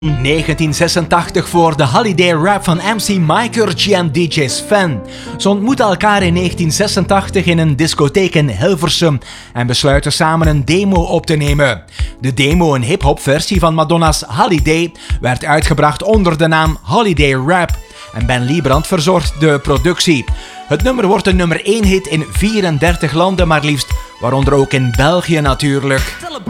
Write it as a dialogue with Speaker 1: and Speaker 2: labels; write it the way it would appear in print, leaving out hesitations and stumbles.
Speaker 1: 1986 voor de Holiday Rap van MC Mike en DJ Sven. Ze ontmoeten elkaar in 1986 in een discotheek in Hilversum en besluiten samen een demo op te nemen. De demo, een hip-hop versie van Madonna's Holiday, werd uitgebracht onder de naam Holiday Rap en Ben Liebrand verzorgt de productie. Het nummer wordt een nummer 1 hit in 34 landen maar liefst, waaronder ook in België natuurlijk.